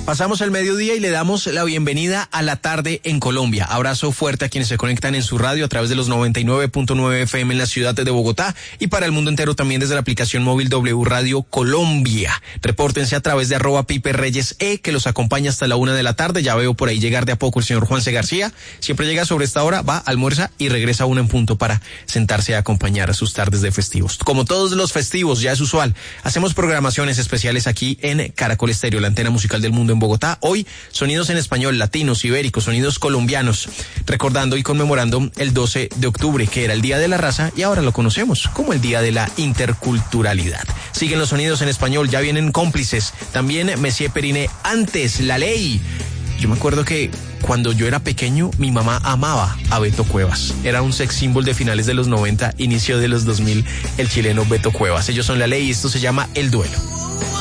Pasamos el mediodía y le damos la bienvenida a la tarde en Colombia. Abrazo fuerte a quienes se conectan en su radio a través de los 99.9 FM en la ciudad de Bogotá y para el mundo entero también desde la aplicación móvil W Radio Colombia. Repórtense a través de @PipeReyes que los acompaña hasta la 1 de la tarde. Ya veo por ahí llegar de a poco el señor Juanse García. Siempre llega sobre esta hora, va, almuerza y regresa a 1 en punto para sentarse a acompañar a sus tardes de festivos. Como todos los festivos, ya es usual, hacemos programaciones especiales aquí en Caracol Estéreo, la antena musical del mundo en Bogotá. Hoy, sonidos en español, latinos, ibéricos, sonidos colombianos, recordando y conmemorando el 12 de octubre, que era el Día de la Raza, y ahora lo conocemos como el Día de la Interculturalidad. Siguen los sonidos en español, ya vienen cómplices, también Messier Periné, antes, La Ley. Yo me acuerdo que cuando yo era pequeño, mi mamá amaba a Beto Cuevas. Era un sex symbol de finales de los 90, inicio de los 2000, el chileno Beto Cuevas. Ellos son La Ley y esto se llama El Duelo.